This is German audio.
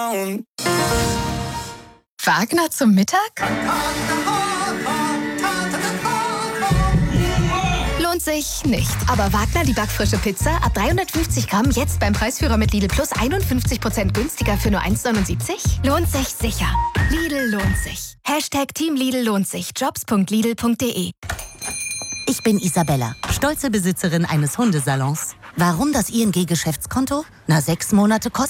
Wagner zum Mittag? Lohnt sich nicht. Aber Wagner, die backfrische Pizza, ab 350 Gramm, jetzt beim Preisführer mit Lidl Plus 51% günstiger für nur 1,79? Lohnt sich sicher. Lidl lohnt sich. Team Lidl lohnt sich. Jobs.lidl.de. Ich bin Isabella, stolze Besitzerin eines Hundesalons. Warum das ING-Geschäftskonto? 6 Monate kostenlos.